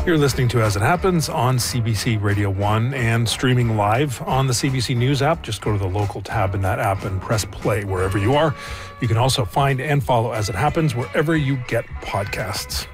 You're listening to As It Happens on CBC Radio 1 and streaming live on the CBC News app. Just go to the local tab in that app and press play wherever you are. You can also find and follow As It Happens wherever you get podcasts.